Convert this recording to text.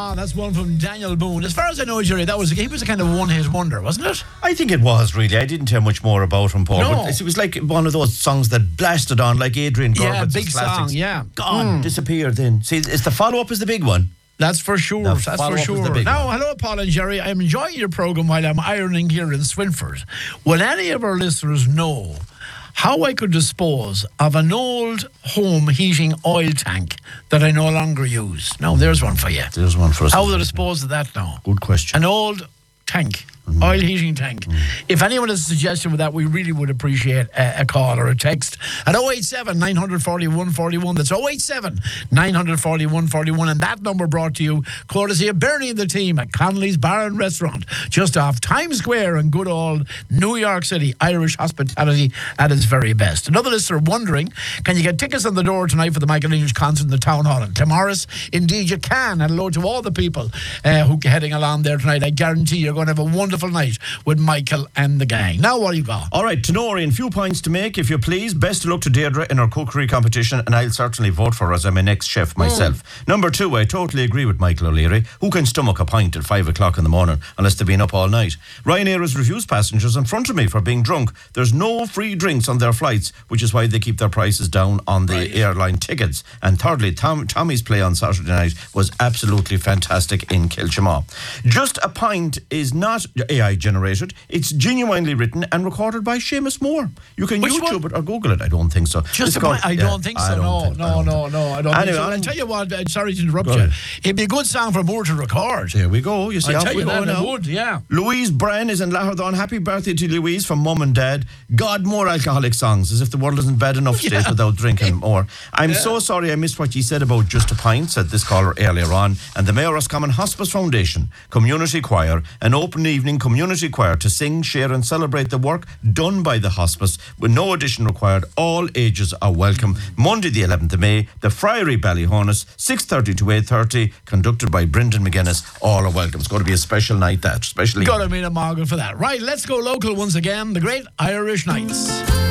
That's one from Daniel Boone. As far as I know, Jerry, he was a kind of one-hit wonder, wasn't it? I think it was, really. I didn't hear much more about him, Paul. No. But it was like one of those songs that blasted on, like Adrian Gorbats's big classics. song, yeah. Gone, disappeared then. See, it's the follow-up is the big one. That's for sure. The That's for follow-up is sure. the big Now, one. hello, Paul and Jerry. I'm enjoying your program while I'm ironing here in Swinford. Will any of our listeners know how I could dispose of an old home heating oil tank that I no longer use? Now, there's one for you. There's one for us. How will I dispose of that now? Good question. An old tank. Oil heating tank. If anyone has a suggestion with that, we really would appreciate a call or a text at 087 941 41. That's 087 941 41. And that number brought to you courtesy of Bernie and the team at Connolly's Bar and Restaurant, just off Times Square in good old New York City. Irish hospitality at its very best. Another listener wondering, can you get tickets on the door tonight for the Michael English concert in the Town Hall in Claremorris? Indeed, you can. And hello to all the people who are heading along there tonight. I guarantee you're going to have a wonderful night with Michael and the gang. Now, what do you got? All right, Tenorian, few points to make, if you please. Best of luck to Deirdre in her cookery competition, and I'll certainly vote for her as I'm an ex-chef myself. Number 2, I totally agree with Michael O'Leary. Who can stomach a pint at 5 o'clock in the morning unless they've been up all night? Ryanair has refused passengers in front of me for being drunk. There's no free drinks on their flights, which is why they keep their prices down on the airline tickets. And thirdly, Tommy's play on Saturday night was absolutely fantastic in Kilchamaw. Just a Pint is not AI generated. It's genuinely written and recorded by Seamus Moore. You can YouTube it or Google it. I don't think so. Just a Pint? I don't think so. No, I don't think so. I'll tell you what, sorry to interrupt you. It'd be a good song for Moore to record. There we go. You see I'll how tell we you go that now. it would, yeah. Louise Brenn is in Lahardon. Happy birthday to Louise from Mum and Dad. God, more alcoholic songs, as if the world isn't bad enough state without drinking more. I'm so sorry I missed what you said about Just a Pint, said this caller earlier on. And the Mayor Roscommon Hospice Foundation Community Choir, an open evening community choir to sing, share and celebrate the work done by the hospice with no addition required. All ages are welcome. Monday the 11th of May, the Friary Ballyhonus, 6:30 to 8:30, conducted by Brendan McGuinness. All are welcome. It's going to be a special night, that. Especially. Got to mean a mogul for that. Right, let's go local once again. The Great Irish Nights.